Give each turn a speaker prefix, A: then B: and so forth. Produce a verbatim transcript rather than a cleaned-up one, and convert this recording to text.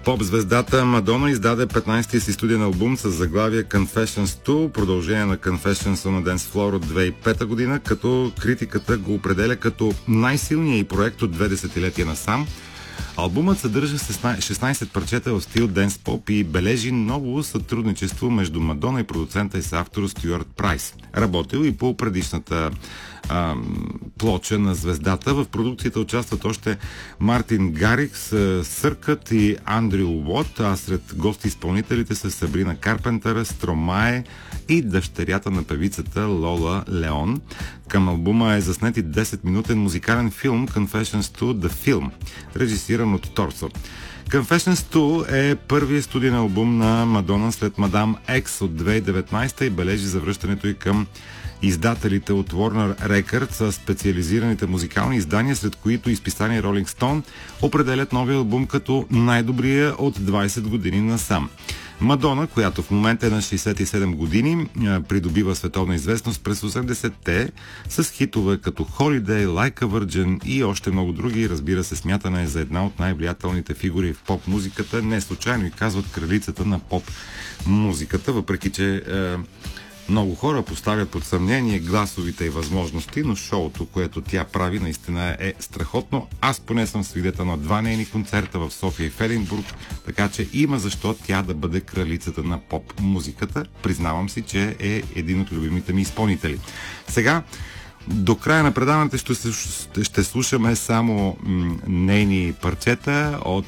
A: Поп-звездата Мадона издаде петнайсетия си студиен албум с заглавие Confessions two, продължение на Confessions on a Dance Floor от две хиляди и пета година, като критиката го определя като най-силния и проект от две десетилетия насам. Албумът съдържа шестнайсет парчета в стил Dance Pop и бележи ново сътрудничество между Мадона и продуцента и съавтор Стюарт Прайс. Работил и по предишната а, плоча на звездата. В продукцията участват още Мартин Гарикс, Съркът и Андрю Уот, а сред гости изпълнителите са Сабрина Карпентър, Стромае и дъщерята на певицата Лола Леон. Към албума е заснет и десетминутен музикален филм Confessions two The Film, режисиран от Торсо. Confessions two е първият студиен албум на Мадона след Мадам Екс от две хиляди и деветнайсета и бележи завръщането й към издателите от Warner Records с специализираните музикални издания, сред които изписание Rolling Stone определят новия албум като най-добрия от двайсет години насам. Мадона, която в момента е на шейсет и седем години, придобива световна известност през осемдесетте с хитове като Holiday, Like a Virgin и още много други. Разбира се, смятана е за една от най-влиятелните фигури в поп-музиката. Не случайно и казват кралицата на поп-музиката, въпреки че е, много хора поставят под съмнение гласовите и възможности, но шоуто, което тя прави, наистина е страхотно. Аз поне съм свидетел на два нейни концерта в София и в Единбург, така че има защо тя да бъде кралицата на поп-музиката. Признавам си, че е един от любимите ми изпълнители. Сега, до края на предаването ще, ще слушаме само м, нейни парчета от